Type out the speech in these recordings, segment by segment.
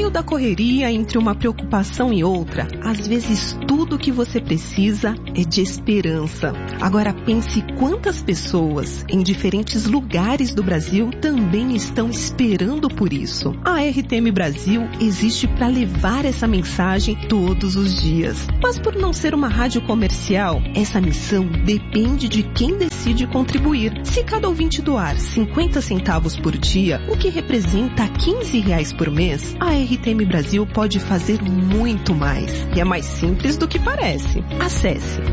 meio da correria, entre uma preocupação e outra, às vezes tudo que você precisa é de esperança. Agora pense quantas pessoas em diferentes lugares do Brasil também estão esperando por isso. A RTM Brasil existe para levar essa mensagem todos os dias. Mas por não ser uma rádio comercial, essa missão depende de quem decide contribuir. Se cada ouvinte doar 50 centavos por dia, o que representa R$15 por mês, a RTM Brasil pode fazer muito mais. E é mais simples do que parece. Acesse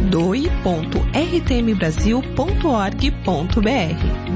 doe.rtmbrasil.org.br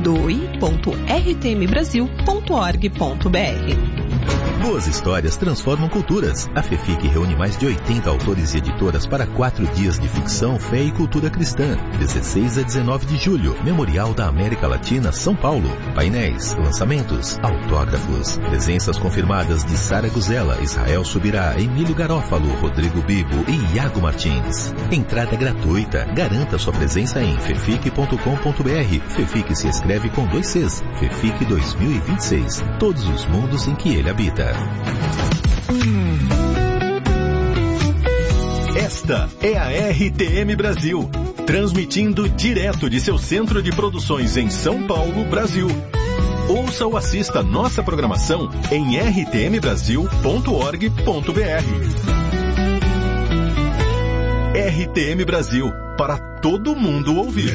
doe.rtmbrasil.org.br. Boas histórias transformam culturas. A FEFIC reúne mais de 80 autores e editoras para 4 dias de ficção, fé e cultura cristã. 16 a 19 de julho, Memorial da América Latina, São Paulo. Painéis, lançamentos, autógrafos. Presenças confirmadas de Sara Guzela, Israel Subirá, Emílio Garófalo, Rodrigo Bibo e Iago Martins. Entrada gratuita. Garanta sua presença em fefic.com.br. FEFIC se escreve com 2 Cs. FEFIC 2026. Todos os mundos em que ele habita. Esta é a RTM Brasil, transmitindo direto de seu centro de produções em São Paulo, Brasil. Ouça ou assista nossa programação em rtmbrasil.org.br. RTM Brasil, para todo mundo ouvir.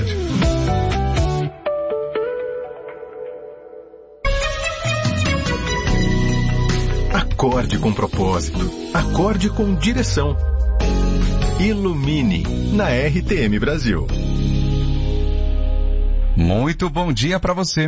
Acorde com propósito. Acorde com direção. Ilumine na RTM Brasil. Muito bom dia para você.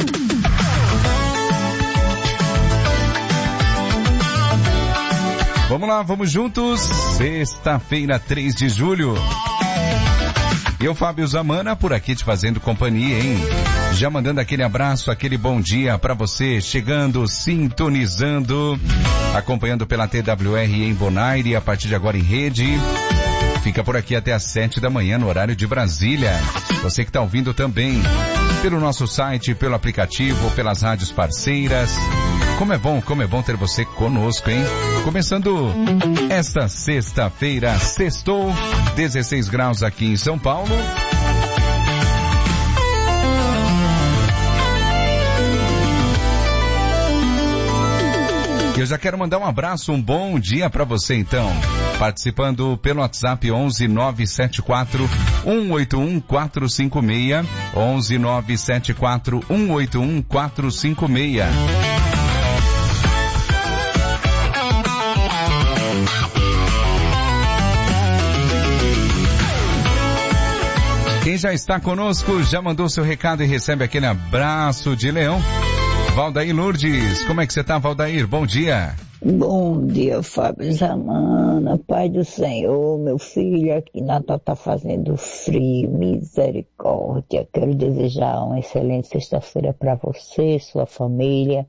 Vamos lá, vamos juntos. Sexta-feira, 3 de julho. Eu, Fábio Zamana, por aqui te fazendo companhia, hein? Já mandando aquele abraço, aquele bom dia pra você, chegando, sintonizando, acompanhando pela TWR em Bonaire, a partir de agora em rede. Fica por aqui até às 7 da manhã, no horário de Brasília. Você que tá ouvindo também pelo nosso site, pelo aplicativo, pelas rádios parceiras. Como é bom ter você conosco, hein? Começando esta sexta-feira, sextou, 16 graus aqui em São Paulo. Eu já quero mandar um abraço, um bom dia para você então. Participando pelo WhatsApp 11 974 181 456, 11 974 181 456. Quem já está conosco, já mandou seu recado e recebe aquele abraço de leão. Valdair Lourdes, como é que você está, Valdair? Bom dia. Bom dia, Fábio Zamana, Pai do Senhor, meu filho, aqui Natal está fazendo frio, misericórdia. Quero desejar uma excelente sexta-feira para você, sua família,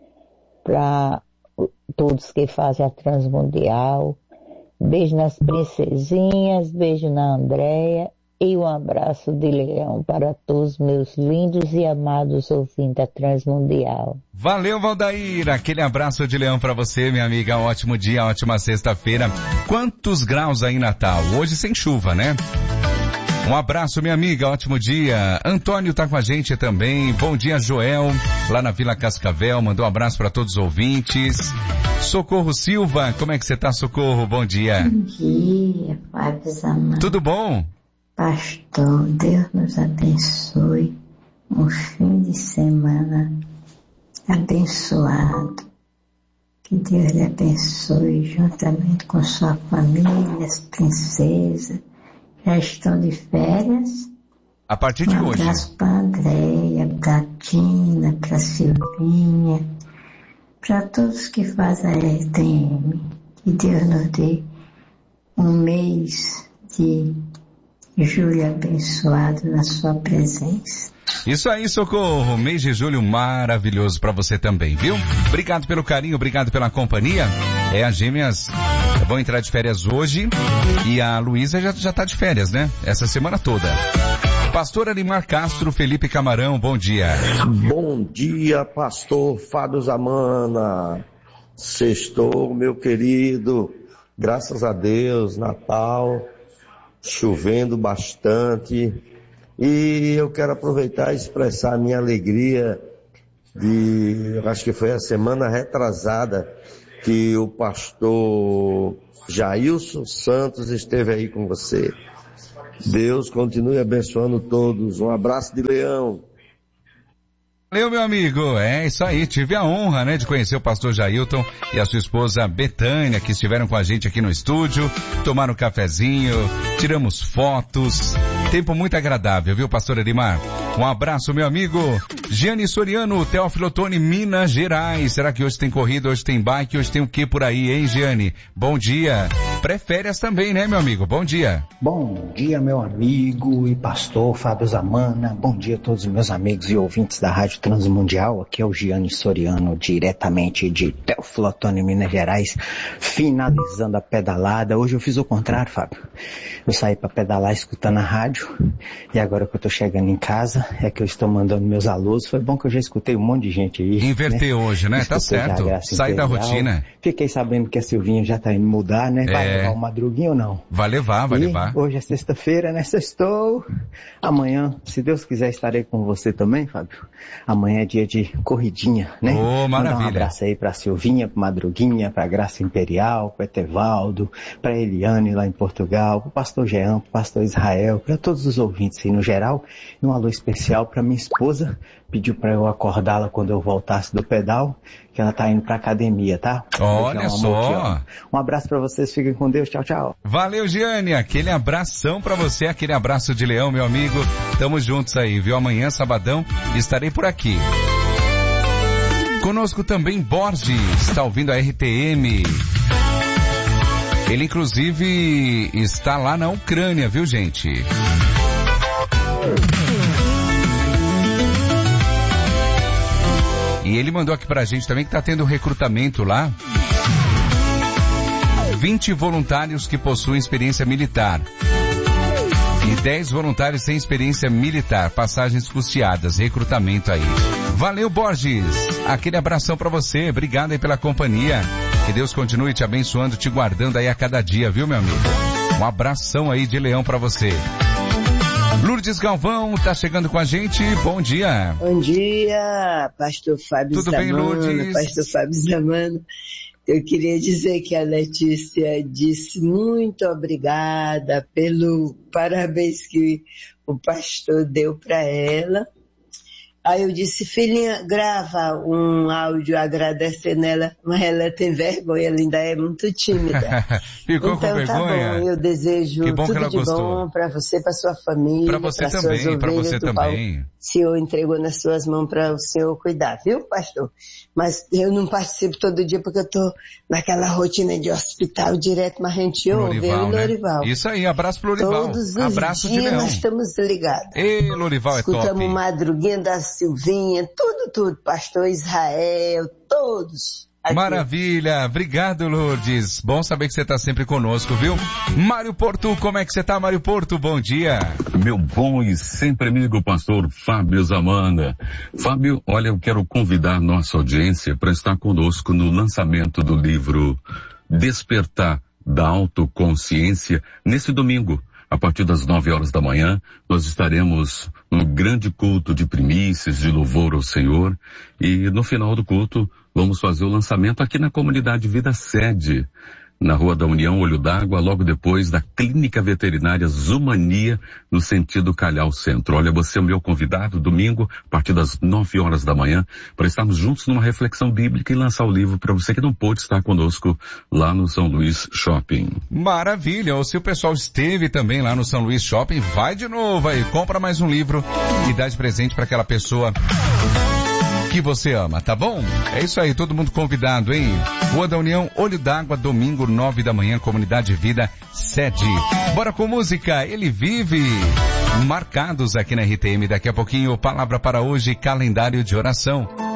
para todos que fazem a Transmundial. Beijo nas princesinhas, beijo na Andréia. E um abraço de leão para todos meus lindos e amados ouvintes da Transmundial. Valeu, Valdair. Aquele abraço de leão para você, minha amiga. Um ótimo dia, ótima sexta-feira. Quantos graus aí em Natal? Hoje sem chuva, né? Um abraço, minha amiga. Ótimo dia. Antônio tá com a gente também. Bom dia, Joel, lá na Vila Cascavel. Mandou um abraço para todos os ouvintes. Socorro Silva. Como é que você tá, Socorro? Bom dia. Bom dia, Fábio Zamana. Tudo bom? Pastor, Deus nos abençoe, um fim de semana abençoado, que Deus lhe abençoe juntamente com sua família, as princesas, já estão de férias. A partir de hoje. Um abraço para a Andréia, para a Tina, para a Silvinha, para todos que fazem a RTM, que Deus nos dê um mês de julho abençoado na sua presença. Isso aí, Socorro. Mês de julho maravilhoso pra você também, viu? Obrigado pelo carinho, obrigado pela companhia. As gêmeas vão entrar de férias hoje e a Luísa já tá de férias, né? Essa semana toda. Pastor Alimar Castro, Felipe Camarão, bom dia. Bom dia, pastor Fábio Zamana. Sextou, meu querido, graças a Deus, Natal, chovendo bastante, e eu quero aproveitar e expressar a minha alegria eu acho que foi a semana retrasada que o pastor Jailson Santos esteve aí com você. Deus continue abençoando todos. Um abraço de Leão. Valeu, meu amigo. É isso aí. Tive a honra, né, de conhecer o pastor Jailton e a sua esposa Betânia, que estiveram com a gente aqui no estúdio, tomaram um cafezinho, tiramos fotos. Tempo muito agradável, viu, pastor Edmar? Um abraço, meu amigo. Giane Soriano, Teófilo Otoni, Minas Gerais. Será que hoje tem corrida, hoje tem bike, hoje tem o que por aí, hein, Giane? Bom dia. Pré-férias também, né, meu amigo? Bom dia. Bom dia, meu amigo e pastor Fábio Zamana. Bom dia a todos os meus amigos e ouvintes da Rádio Transmundial. Aqui é o Giane Soriano, diretamente de Teófilo Otoni, Minas Gerais, finalizando a pedalada. Hoje eu fiz o contrário, Fábio. Eu saí para pedalar escutando a rádio, e agora que eu tô chegando em casa, é que eu estou mandando meus alôs. Foi bom que eu já escutei um monte de gente aí. Inverter, né? Hoje, né? Tá certo. Sai da rotina. Fiquei sabendo que a Silvinha já tá indo mudar, né? Vai levar o Madruguinho ou não? Vai levar. Hoje é sexta-feira, né? Sextou. Amanhã, se Deus quiser, estarei com você também, Fábio. Amanhã é dia de corridinha, né? Maravilha. Mandar um abraço aí pra Silvinha, pra Madruguinha, pra Graça Imperial, pro Etevaldo, pra Eliane lá em Portugal, pro pastor Jean, pro pastor Israel, pra todos os ouvintes aí no geral. E um alô especial pra minha esposa. Pediu pra eu acordá-la quando eu voltasse do pedal, que ela tá indo pra academia, tá? Olha só. Um abraço pra vocês, fiquem com Deus, tchau, tchau. Valeu, Giane, aquele abração pra você, aquele abraço de leão, meu amigo. Tamo juntos aí, viu? Amanhã, sabadão, estarei por aqui. Conosco também Borges, está ouvindo a RTM. Ele, inclusive, está lá na Ucrânia, viu, gente? E ele mandou aqui pra gente também que tá tendo recrutamento lá. 20 voluntários que possuem experiência militar. E 10 voluntários sem experiência militar. Passagens custeadas, recrutamento aí. Valeu, Borges. Aquele abração pra você. Obrigado aí pela companhia. Que Deus continue te abençoando, te guardando aí a cada dia, viu, meu amigo? Um abração aí de leão pra você. Lourdes Galvão tá chegando com a gente. Bom dia. Bom dia, pastor Fábio Zamana. Tudo bem, Lourdes? Pastor Fábio Zamana. Eu queria dizer que a Letícia disse muito obrigada pelo parabéns que o pastor deu para ela. Aí eu disse, filhinha, grava um áudio agradecendo ela, mas ela tem vergonha, ela ainda é muito tímida. Ficou então, com vergonha? Tá bom, eu desejo tudo de bom para você, para sua família, para você também, para você também. O Senhor entregou nas suas mãos para o Senhor cuidar, viu, pastor? Mas eu não participo todo dia porque eu tô naquela rotina de hospital direto, mas a gente ouve, eu e Lorival. Né? Isso aí, abraço pro Lorival. Todos os abraço dias de leão. Nós estamos ligados. Ei, Lorival é top. Escutamos Madruguinha da Silvinha, tudo, pastor Israel, todos. Aqui. Maravilha, obrigado, Lourdes. Bom saber que você está sempre conosco, viu? Mário Porto, como é que você está, Mário Porto? Bom dia. Meu bom e sempre amigo pastor Fábio Zamana. Fábio, olha, eu quero convidar nossa audiência para estar conosco no lançamento do livro Despertar da Autoconsciência nesse domingo. A partir das 9 horas da manhã, nós estaremos no grande culto de primícias, de louvor ao Senhor. E no final do culto, vamos fazer o lançamento aqui na comunidade Vida Sede, na Rua da União, Olho d'Água, logo depois da Clínica Veterinária Zumania, no sentido Calhau Centro. Olha, você é o meu convidado, domingo, a partir das 9 horas da manhã, para estarmos juntos numa reflexão bíblica e lançar o livro para você que não pôde estar conosco lá no São Luís Shopping. Maravilha! Ou se o pessoal esteve também lá no São Luís Shopping, vai de novo aí, compra mais um livro e dá de presente para aquela pessoa que você ama, tá bom? É isso aí, todo mundo convidado, hein? Rua da União, Olho d'Água, domingo, 9 da manhã, Comunidade Vida Sede. Bora com música, Ele Vive. Marcados aqui na RTM, daqui a pouquinho, palavra para hoje, calendário de oração.